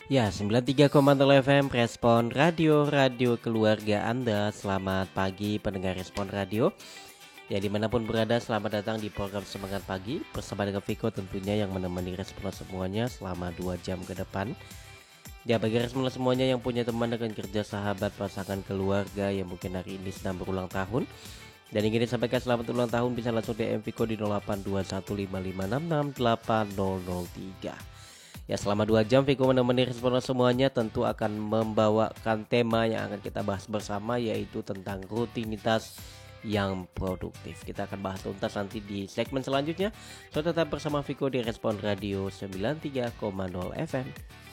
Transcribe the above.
Ya, 93,0 FM Respon Radio, radio keluarga Anda. Selamat pagi pendengar Respon Radio. Ya, dimanapun berada, selamat datang di program Semangat Pagi bersama dengan Viko tentunya yang menemani Respon semuanya selama 2 jam ke depan. Ya, bagi Respon semuanya yang punya teman dengan kerja, sahabat, pasangan, keluarga yang mungkin hari ini sedang berulang tahun dan ingin disampaikan selamat ulang tahun, bisa langsung DM Viko di 082155668003. Ya, selama 2 jam Viko menemani Respon semuanya tentu akan membawakan tema yang akan kita bahas bersama, yaitu tentang rutinitas yang produktif. Kita akan bahas tuntas nanti di segmen selanjutnya. So, tetap bersama Viko di Respon Radio 93,0 FM.